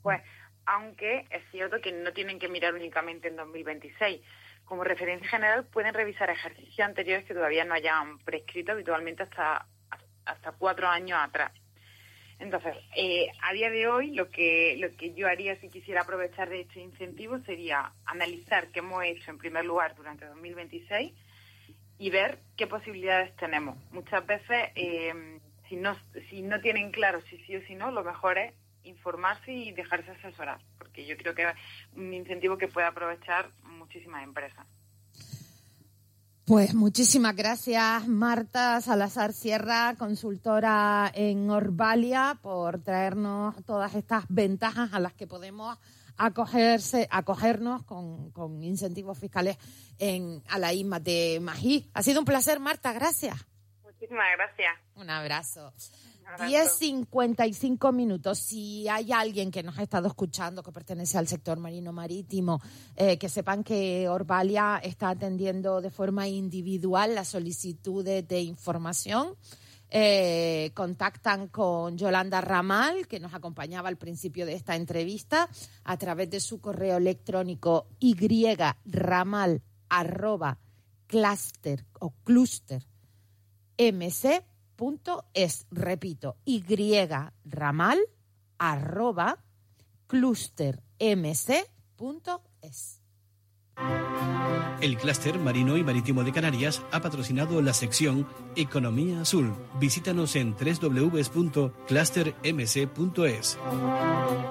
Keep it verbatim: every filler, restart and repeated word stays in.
después. Aunque es cierto que no tienen que mirar únicamente en dos mil veintiséis. Como referencia general pueden revisar ejercicios anteriores que todavía no hayan prescrito, habitualmente hasta, hasta cuatro años atrás. Entonces, eh, a día de hoy, lo que lo que yo haría si quisiera aprovechar de este incentivo sería analizar qué hemos hecho en primer lugar durante dos mil veintiséis y ver qué posibilidades tenemos. Muchas veces, eh, si no si no tienen claro si sí o si no, lo mejor es informarse y dejarse asesorar, porque yo creo que es un incentivo que puede aprovechar muchísimas empresas. Pues muchísimas gracias, Marta Salazar Sierra, consultora en Orbalia, por traernos todas estas ventajas a las que podemos acogerse, acogernos con, con incentivos fiscales en a la I M A de Magí. Ha sido un placer, Marta, gracias. Muchísimas gracias. Un abrazo. diez cincuenta y cinco minutos. Si hay alguien que nos ha estado escuchando que pertenece al sector marino marítimo, eh, que sepan que Orbalia está atendiendo de forma individual las solicitudes de información. Eh, contactan con Yolanda Ramal, que nos acompañaba al principio de esta entrevista, a través de su correo electrónico yramal arroba cluster o cluster mc punto es, repito, yramal arroba cluster mc punto es. El Clúster Marino y Marítimo de Canarias ha patrocinado la sección Economía Azul. Visítanos en doble u doble u doble u punto cluster m c punto es.